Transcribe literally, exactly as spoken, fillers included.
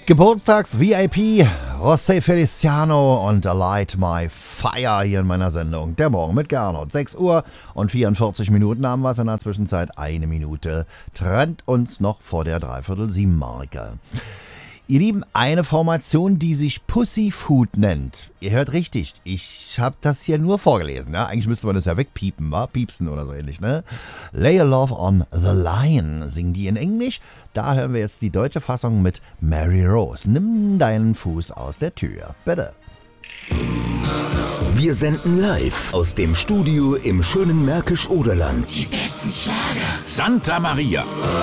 Geburtstags-V I P, José Feliciano und Light My Fire hier in meiner Sendung. Der Morgen mit Gernot. sechs Uhr und vierundvierzig Minuten haben wir es in der Zwischenzeit. Eine Minute trennt uns noch vor der Dreiviertel-Sieben-Marke. Ihr Lieben, eine Formation, die sich Pussyfoot nennt. Ihr hört richtig, ich habe das hier nur vorgelesen. Ja? Eigentlich müsste man das ja wegpiepen, wa? Piepsen oder so ähnlich. Ne? Lay a Love on the Line singen die in Englisch. Da hören wir jetzt die deutsche Fassung mit Mary Rose. Nimm deinen Fuß aus der Tür, bitte. Wir senden live aus dem Studio im schönen Märkisch-Oderland. Die besten Schlager. Santa Maria.